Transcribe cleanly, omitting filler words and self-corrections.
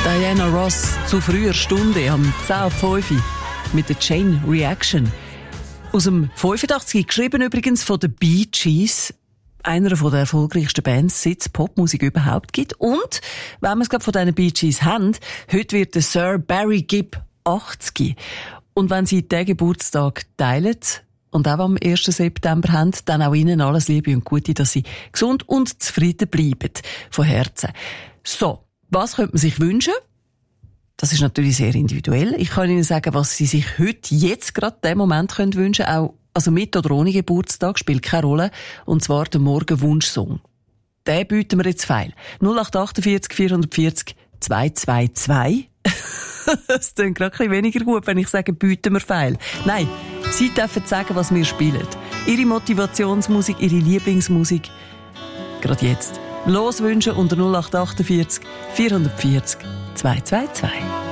Diana Ross zu früher Stunde am 10:05 mit der Chain Reaction. Aus dem 85, geschrieben übrigens von den Bee Gees, einer der erfolgreichsten Bands, seit es Popmusik überhaupt gibt. Und, wenn wir es gerade von diesen Bee Gees haben, heute wird der Sir Barry Gibb 80. Und wenn Sie den Geburtstag teilen und auch am 1. September haben, dann auch Ihnen alles Liebe und Gute, dass Sie gesund und zufrieden bleiben. Von Herzen. So, was könnte man sich wünschen? Das ist natürlich sehr individuell. Ich kann Ihnen sagen, was Sie sich heute, jetzt gerade den Moment können wünschen können. Auch, also mit oder ohne Geburtstag, spielt keine Rolle. Und zwar der Morgenwunschsong. Den bieten wir jetzt feil. 0848 440 222. Das klingt gerade ein bisschen weniger gut, wenn ich sage, bieten wir feil. Nein, Sie dürfen sagen, was wir spielen. Ihre Motivationsmusik, Ihre Lieblingsmusik. Gerade jetzt. Loswünschen unter 0848 440 222.